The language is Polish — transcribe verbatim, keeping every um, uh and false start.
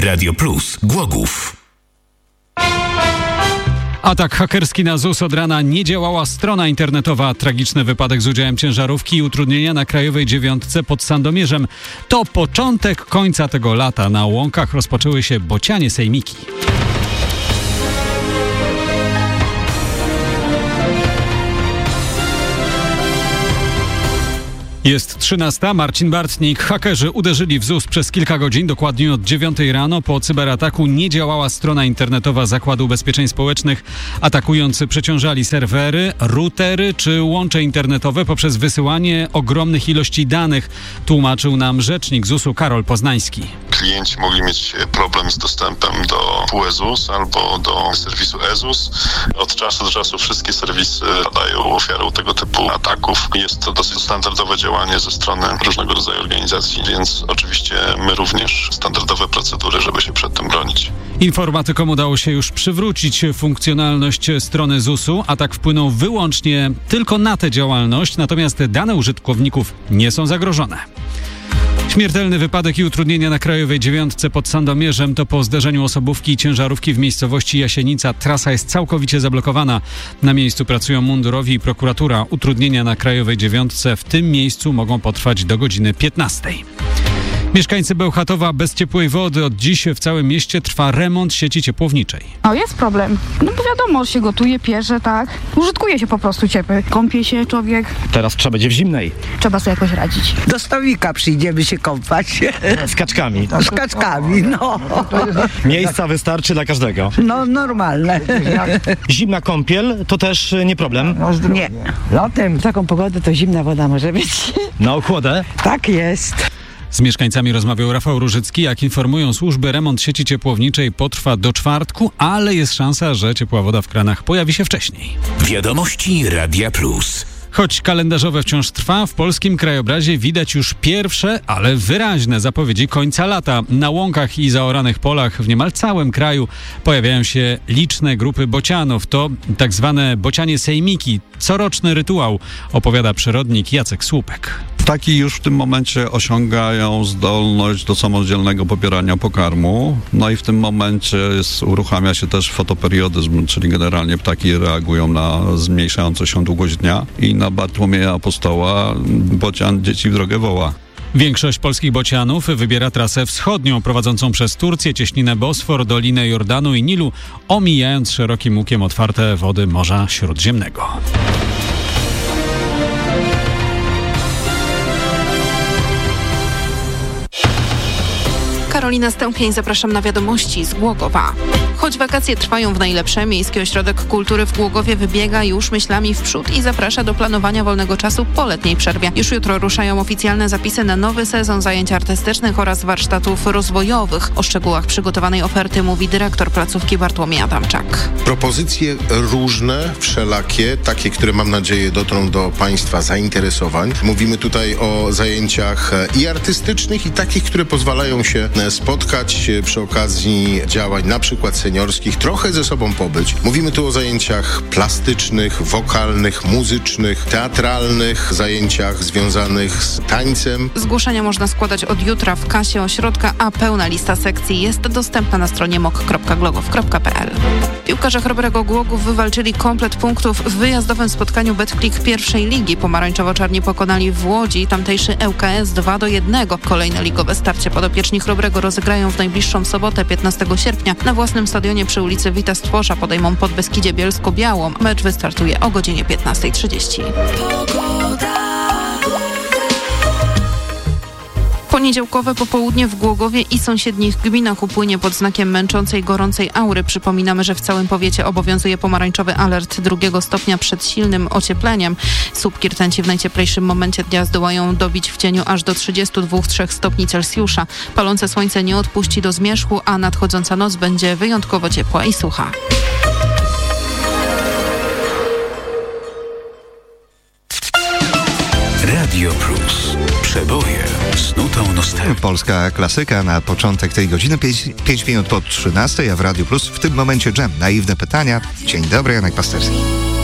Radio Plus Głogów. Atak hakerski na Z U S. Od rana nie działała strona internetowa. Tragiczny wypadek z udziałem ciężarówki i utrudnienia na Krajowej Dziewiątce pod Sandomierzem. To początek końca tego lata. Na łąkach rozpoczęły się bocianie sejmiki. Jest trzynasta. Marcin Bartnik. Hakerzy uderzyli w Z U S przez kilka godzin, dokładnie od dziewiątej rano. Po cyberataku nie działała strona internetowa Zakładu Ubezpieczeń Społecznych. Atakujący przeciążali serwery, routery czy łącze internetowe poprzez wysyłanie ogromnych ilości danych, tłumaczył nam rzecznik Z U S u Karol Poznański. Klienci mogli mieć problem z dostępem do P U E Z U S albo do serwisu E Z U S. Od czasu do czasu wszystkie serwisy padają ofiarą tego typu ataków. Jest to dosyć standardowe działanie ze strony różnego rodzaju organizacji, więc oczywiście my również standardowe procedury, żeby się przed tym bronić. Informatykom udało się już przywrócić funkcjonalność strony Z U S u. Atak wpłynął wyłącznie tylko na tę działalność, natomiast dane użytkowników nie są zagrożone. Śmiertelny wypadek i utrudnienia na Krajowej Dziewiątce pod Sandomierzem to po zderzeniu osobówki i ciężarówki w miejscowości Jasienica. Trasa jest całkowicie zablokowana. Na miejscu pracują mundurowi i prokuratura. Utrudnienia na Krajowej Dziewiątce w tym miejscu mogą potrwać do godziny piętnastej. Mieszkańcy Bełchatowa bez ciepłej wody. Od dziś w całym mieście trwa remont sieci ciepłowniczej. O, jest problem. No bo wiadomo, się gotuje, pierze, tak. Użytkuje się po prostu ciepły. Kąpie się człowiek. Teraz trzeba będzie w zimnej. Trzeba sobie jakoś radzić. Do stawika przyjdziemy się kąpać. Z kaczkami. Z kaczkami, no. Miejsca wystarczy dla każdego. No, normalne. Zimna kąpiel to też nie problem. Nie. Latem taką pogodę to zimna woda może być. Na ochłodę? Tak jest. Z mieszkańcami rozmawiał Rafał Różycki. Jak informują służby, remont sieci ciepłowniczej potrwa do czwartku, ale jest szansa, że ciepła woda w kranach pojawi się wcześniej. Wiadomości Radia Plus. Choć kalendarzowe wciąż trwa, w polskim krajobrazie widać już pierwsze, ale wyraźne zapowiedzi końca lata. Na łąkach i zaoranych polach w niemal całym kraju pojawiają się liczne grupy bocianów. To tak zwane bocianie sejmiki. Coroczny rytuał, opowiada przyrodnik Jacek Słupek. Ptaki już w tym momencie osiągają zdolność do samodzielnego pobierania pokarmu. No i w tym momencie jest, uruchamia się też fotoperiodyzm, czyli generalnie ptaki reagują na zmniejszającą się długość dnia i na Bartłomieja Apostoła bocian dzieci w drogę woła. Większość polskich bocianów wybiera trasę wschodnią, prowadzącą przez Turcję, cieśninę Bosfor, Dolinę Jordanu i Nilu, omijając szerokim łukiem otwarte wody Morza Śródziemnego. Karolina Stępień, zapraszam na wiadomości z Głogowa. Choć wakacje trwają w najlepsze, Miejski Ośrodek Kultury w Głogowie wybiega już myślami w przód i zaprasza do planowania wolnego czasu po letniej przerwie. Już jutro ruszają oficjalne zapisy na nowy sezon zajęć artystycznych oraz warsztatów rozwojowych. O szczegółach przygotowanej oferty mówi dyrektor placówki Bartłomiej Adamczak. Propozycje różne, wszelakie, takie, które mam nadzieję dotrą do Państwa zainteresowań. Mówimy tutaj o zajęciach i artystycznych, i takich, które pozwalają się spotkać przy okazji działań na przykład seniorskich, trochę ze sobą pobyć. Mówimy tu o zajęciach plastycznych, wokalnych, muzycznych, teatralnych, zajęciach związanych z tańcem. Zgłoszenia można składać od jutra w kasie ośrodka, a pełna lista sekcji jest dostępna na stronie mok kropka glogow kropka p l. Piłkarze Chrobrego Głogów wywalczyli komplet punktów w wyjazdowym spotkaniu Betclic pierwszej ligi. Pomarańczowo-czarni pokonali w Łodzi tamtejszy L K S dwa do jednego. Kolejne ligowe starcie podopieczni Chrobrego rozegrają w najbliższą sobotę piętnastego sierpnia na własnym stadionie przy ulicy Wita Stwosza. Podejmą Podbeskidzie Bielsko-Białą. Mecz wystartuje o godzinie piętnasta trzydzieści. Poniedziałkowe popołudnie w Głogowie i sąsiednich gminach upłynie pod znakiem męczącej, gorącej aury. Przypominamy, że w całym powiecie obowiązuje pomarańczowy alert drugiego stopnia przed silnym ociepleniem. Słupki rtęci w najcieplejszym momencie dnia zdołają dobić w cieniu aż do trzydziestu dwóch przecinek trzech stopni Celsjusza. Palące słońce nie odpuści do zmierzchu, a nadchodząca noc będzie wyjątkowo ciepła i sucha. Radio Plus. Przeboje z nutą nostalgii. Polska klasyka na początek tej godziny, pięć minut po trzynastej, a w Radio Plus w tym momencie dżem. Naiwne pytania. Dzień dobry, Janek Pasterski.